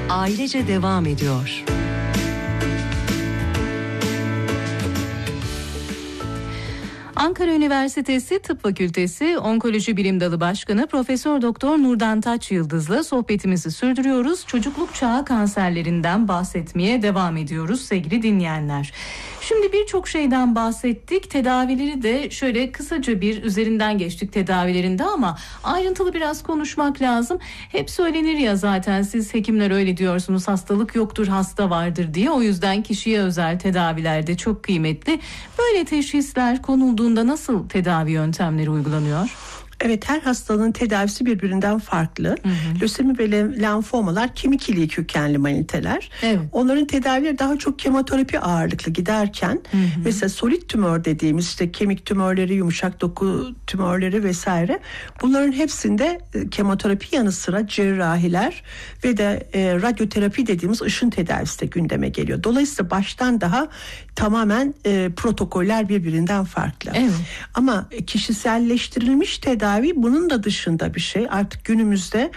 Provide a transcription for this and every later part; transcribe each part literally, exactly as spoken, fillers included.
Ailece devam ediyor. Ankara Üniversitesi Tıp Fakültesi Onkoloji Bilim Dalı Başkanı Profesör Doktor Nurdan Taç Yıldız'la sohbetimizi sürdürüyoruz. Çocukluk çağı kanserlerinden bahsetmeye devam ediyoruz sevgili dinleyenler. Şimdi birçok şeyden bahsettik. Tedavileri de şöyle kısaca bir üzerinden geçtik tedavilerinde ama ayrıntılı biraz konuşmak lazım. Hep söylenir ya zaten, siz hekimler öyle diyorsunuz, hastalık yoktur hasta vardır diye. O yüzden kişiye özel tedaviler de çok kıymetli. Böyle teşhisler konulduğunda nasıl tedavi yöntemleri uygulanıyor? Evet, her hastalığın tedavisi birbirinden farklı. Hı hı. Lösemi ve lenfomalar kemik iliği kökenli maniteler. Evet. Onların tedavileri daha çok kemoterapi ağırlıklı giderken hı hı. mesela solid tümör dediğimiz işte kemik tümörleri, yumuşak doku tümörleri vesaire, bunların hepsinde kemoterapi yanı sıra cerrahiler ve de e, radyoterapi dediğimiz ışın tedavisi de gündeme geliyor. Dolayısıyla baştan daha tamamen e, protokoller birbirinden farklı. Evet. Ama kişiselleştirilmiş tedavi bunun da dışında bir şey. Artık günümüzde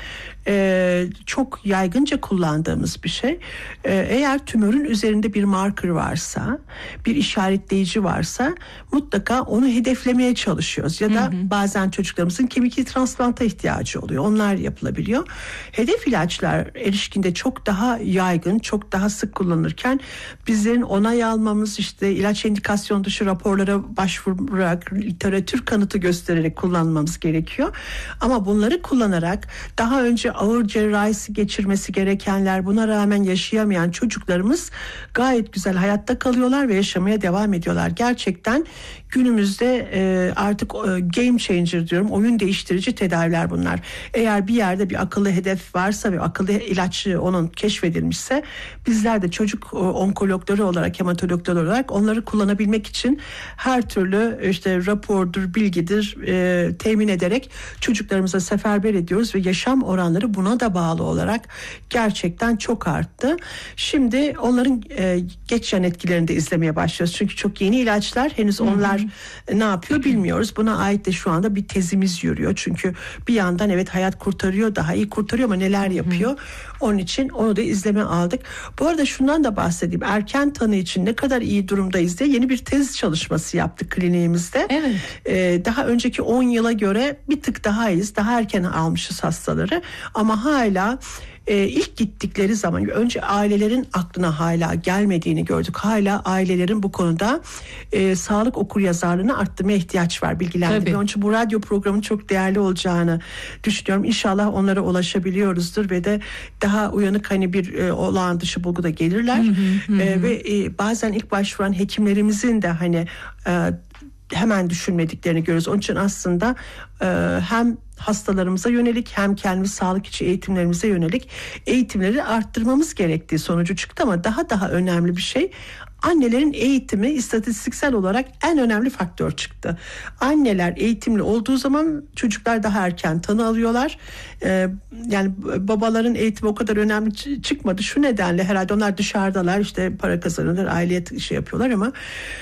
e, çok yaygınca kullandığımız bir şey. E, eğer tümörün üzerinde bir marker varsa, bir işaretleyici varsa mutlaka onu hedeflemeye çalışıyoruz. Ya da hı hı. bazen çocuklarımızın kemik transplanta ihtiyacı oluyor. Onlar yapılabiliyor. Hedef ilaçlar erişkinde çok daha yaygın, çok daha sık kullanılırken bizlerin onay almamız, işte ilaç indikasyon dışı raporlara başvurarak, literatür kanıtı göstererek kullanmamız gerekiyor. Ama bunları kullanarak daha önce ağır cerrahisi geçirmesi gerekenler, buna rağmen yaşayamayan çocuklarımız gayet güzel hayatta kalıyorlar ve yaşamaya devam ediyorlar. Gerçekten günümüzde e, artık e, game changer diyorum, oyun değiştirici tedaviler bunlar. Eğer bir yerde bir akıllı hedef varsa ve akıllı ilaç onun keşfedilmişse, bizler de çocuk e, onkologları olarak, hematologları olarak onları kullanabilmek için her türlü işte rapordur, bilgidir e, temin ederek çocuklarımıza seferber ediyoruz ve yaşam oranları buna da bağlı olarak gerçekten çok arttı. Şimdi onların e, geç yan etkilerini de izlemeye başlıyoruz. Çünkü çok yeni ilaçlar, henüz onlar hı hı. ne yapıyor bilmiyoruz. Buna ait de şu anda bir tezimiz yürüyor. Çünkü bir yandan evet hayat kurtarıyor, daha iyi kurtarıyor ama neler yapıyor? Hı hı. Onun için onu da izleme aldık. Bu arada şundan da bahsedeyim. Erken tanı için ne kadar iyi durumdayız diye yeni bir tez çalışması yaptık kliniğimizde. Evet. Ee, daha önceki on yıla göre bir tık daha iyiyiz. Daha erken almışız hastaları. Ama hala e, ilk gittikleri zaman önce ailelerin aklına hala gelmediğini gördük. Hala ailelerin bu konuda e, sağlık okuryazarlığını arttırmaya ihtiyaç var, bilgilendirme. Onun için bu radyo programının çok değerli olacağını düşünüyorum. İnşallah onlara ulaşabiliyoruzdur ve de daha uyanık hani bir e, olağan dışı bulgu da gelirler. Hı hı, hı. E, ve e, bazen ilk başvuran hekimlerimizin de hani e, hemen düşünmediklerini görüyoruz. Onun için aslında e, hem hastalarımıza yönelik hem kendi sağlık içi eğitimlerimize yönelik eğitimleri arttırmamız gerektiği sonucu çıktı. Ama daha daha önemli bir şey, annelerin eğitimi istatistiksel olarak en önemli faktör çıktı. Anneler eğitimli olduğu zaman çocuklar daha erken tanı alıyorlar. Ee, yani babaların eğitimi o kadar önemli çıkmadı. Şu nedenle herhalde onlar dışarıdalar, işte para kazanırlar, aileye şey yapıyorlar ama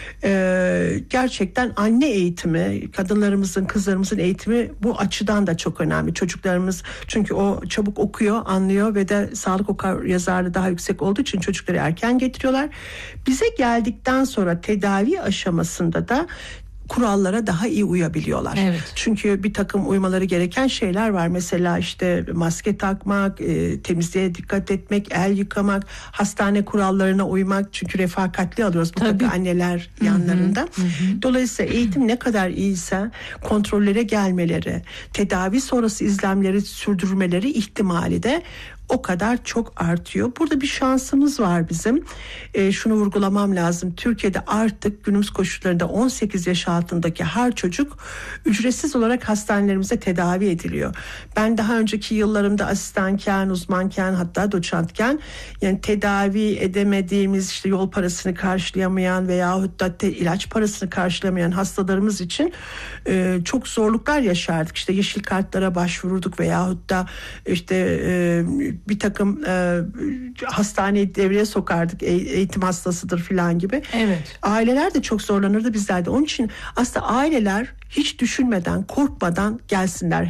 e, gerçekten anne eğitimi, kadınlarımızın, kızlarımızın eğitimi bu açıdan da çok önemli. Çocuklarımız çünkü o çabuk okuyor, anlıyor ve de sağlık okuryazarlığı daha yüksek olduğu için çocukları erken getiriyorlar. Bize geldikten sonra tedavi aşamasında da kurallara daha iyi uyabiliyorlar. Evet. Çünkü bir takım uymaları gereken şeyler var. Mesela işte maske takmak, e, temizliğe dikkat etmek, el yıkamak, hastane kurallarına uymak. Çünkü refakatli alıyoruz mutlaka anneler yanlarında. Hı hı. Dolayısıyla eğitim ne kadar iyiyse kontrollere gelmeleri, tedavi sonrası izlemleri sürdürmeleri ihtimali de o kadar çok artıyor. Burada bir şansımız var bizim. E, şunu vurgulamam lazım. Türkiye'de artık günümüz koşullarında on sekiz yaş altındaki her çocuk ücretsiz olarak hastanelerimize tedavi ediliyor. Ben daha önceki yıllarımda asistanken, uzmanken, hatta doçentken yani tedavi edemediğimiz, işte yol parasını karşılayamayan veyahut da te, ilaç parasını karşılamayan hastalarımız için e, çok zorluklar yaşardık. İşte yeşil kartlara başvururduk veyahut da işte e, bir takım e, hastaneyi devreye sokardık, e, eğitim hastasıdır filan gibi. Evet. Aileler de çok zorlanırdı, bizler de. Onun için aslında aileler hiç düşünmeden, korkmadan gelsinler. Hem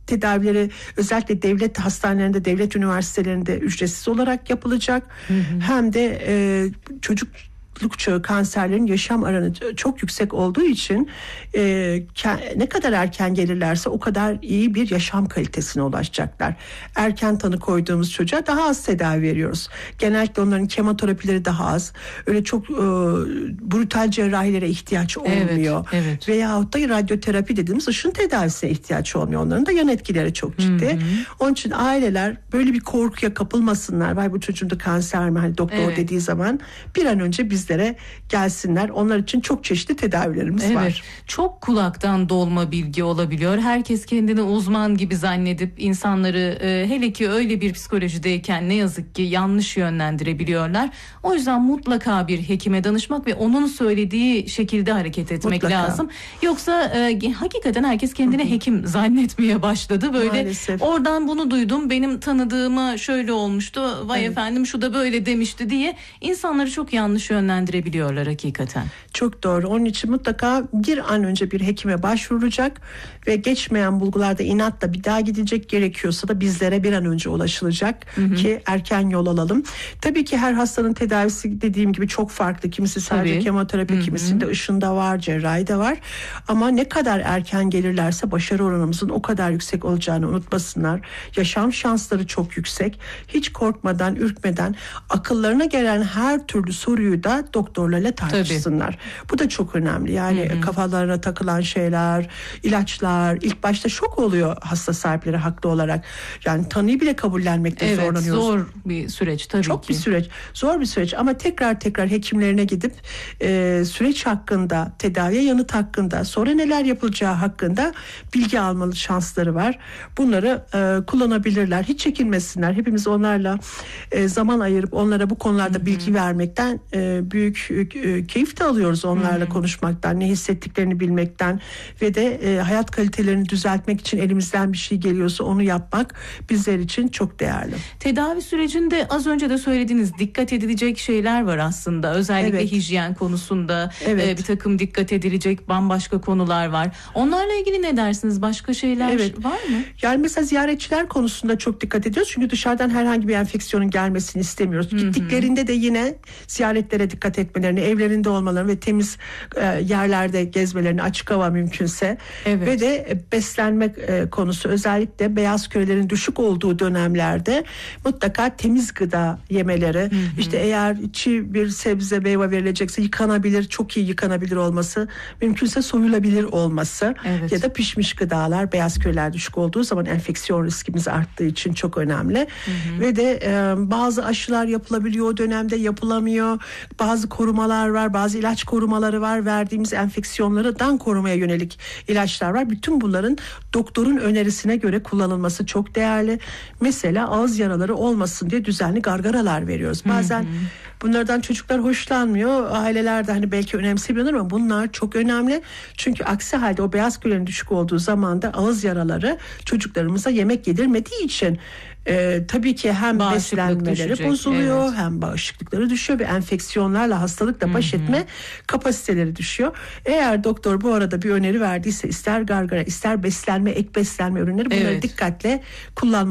tedavileri özellikle devlet hastanelerinde, devlet üniversitelerinde ücretsiz olarak yapılacak. Hı hı. Hem de e, çocuk çocukluk çağı kanserlerin yaşam oranı çok yüksek olduğu için e, ke- ne kadar erken gelirlerse o kadar iyi bir yaşam kalitesine ulaşacaklar. Erken tanı koyduğumuz çocuğa daha az tedavi veriyoruz. Genellikle onların kemoterapileri daha az. Öyle çok e, brutal cerrahilere ihtiyaç olmuyor. Evet, evet. Veyahut da radyoterapi dediğimiz ışın tedavisine ihtiyaç olmuyor. Onların da yan etkileri çok ciddi. Hı hı. Onun için aileler böyle bir korkuya kapılmasınlar. Vay bu çocuğumda kanser mi? Hani doktor evet. dediği zaman bir an önce bizlere gelsinler. Onlar için çok çeşitli tedavilerimiz evet. var. Çok kulaktan dolma bilgi olabiliyor. Herkes kendini uzman gibi zannedip insanları e, hele ki öyle bir psikolojideyken ne yazık ki yanlış yönlendirebiliyorlar. O yüzden mutlaka bir hekime danışmak ve onun söylediği şekilde hareket etmek mutlaka. lazım. Yoksa e, hakikaten herkes kendini Hı-hı. hekim zannetmeye başladı. Böyle maalesef. Oradan bunu duydum. Benim tanıdığıma şöyle olmuştu. Vay evet. efendim şu da böyle demişti diye insanları çok yanlış yönlendirebiliyorlar hakikaten. Çok doğru. Onun için mutlaka bir an önce bir hekime başvurulacak ve geçmeyen bulgularda inatla bir daha gidecek, gerekiyorsa da bizlere bir an önce ulaşılacak hı hı. ki erken yol alalım. Tabii ki her hastanın tedavisi dediğim gibi çok farklı. Kimisi sadece Tabii. kemoterapi, hı hı. kimisinde ışında var, cerrahi de var. Ama ne kadar erken gelirlerse başarı oranımızın o kadar yüksek olacağını unutmasınlar. Yaşam şansları çok yüksek. Hiç korkmadan, ürkmeden akıllarına gelen her türlü soruyu da doktorlarla tartışsınlar. Tabii. Bu da çok önemli. Yani hı hı. kafalarına takılan şeyler, ilaçlar, ilk başta şok oluyor hasta sahipleri haklı olarak. Yani tanıyı bile kabullenmekte evet, zorlanıyoruz. Zor bir süreç tabii çok ki. bir süreç. Zor bir süreç ama tekrar tekrar hekimlerine gidip e, süreç hakkında, tedaviye yanıt hakkında, sonra neler yapılacağı hakkında bilgi almalı şansları var. Bunları e, kullanabilirler. Hiç çekinmesinler. Hepimiz onlarla e, zaman ayırıp onlara bu konularda Hı-hı. bilgi vermekten e, büyük e, keyif de alıyoruz onlarla Hı-hı. konuşmaktan, ne hissettiklerini bilmekten ve de e, hayat kalitelerini düzeltmek için elimizden bir şey geliyorsa onu yapmak bizler için çok değerli. Tedavi sürecinde az önce de söylediğiniz dikkat edilecek şeyler var aslında. Özellikle evet. hijyen konusunda evet. e, bir takım dikkat edilecek bambaşka konular var. Onlarla ilgili ne dersiniz? Başka şeyler evet. var mı? Yani mesela ziyaretçiler konusunda çok dikkat ediyoruz. Çünkü dışarıdan herhangi bir enfeksiyonun gelmesini istemiyoruz. Hı-hı. Gittiklerinde de yine ziyaretlere dikkat etmelerini, evlerinde olmalarını ve temiz e, yerlerde gezmelerini, açık hava mümkünse evet. ve de beslenme e, konusu özellikle beyaz kürelerin düşük olduğu dönemlerde mutlaka temiz gıda yemeleri. Hı hı. İşte eğer çiğ bir sebze meyve verilecekse yıkanabilir, çok iyi yıkanabilir olması, mümkünse soyulabilir olması evet. ya da pişmiş gıdalar, beyaz küreler düşük olduğu zaman enfeksiyon riskimiz arttığı için çok önemli. Hı hı. Ve de e, bazı aşılar yapılabiliyor o dönemde, yapılamıyor. Bazı korumalar var, bazı ilaç korumaları var. Verdiğimiz enfeksiyonlardan korumaya yönelik ilaçlar var. Bütün bunların doktorun önerisine göre kullanılması çok değerli. Mesela ağız yaraları olmasın diye düzenli gargaralar veriyoruz. Bazen hı hı. bunlardan çocuklar hoşlanmıyor. Aileler de hani belki önemsemiyorlar ama bunlar çok önemli. Çünkü aksi halde o beyaz kürelerin düşük olduğu zaman da ağız yaraları çocuklarımıza yemek yedirmediği için Ee, tabii ki hem beslenmeleri düşecek, bozuluyor evet. hem bağışıklıkları düşüyor ve enfeksiyonlarla hastalıkla baş etme Hı-hı. kapasiteleri düşüyor. Eğer doktor bu arada bir öneri verdiyse ister gargara ister beslenme ek beslenme ürünleri bunları evet. dikkatle kullanmak